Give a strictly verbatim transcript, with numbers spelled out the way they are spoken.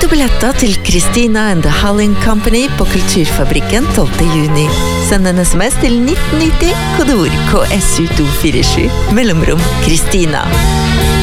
to billetter til Christina and the Howling Company på Kulturfabrikken tolvte juni. Send en sms til nitten nitti, kodeord K S U to fire sju, mellomrom Christina.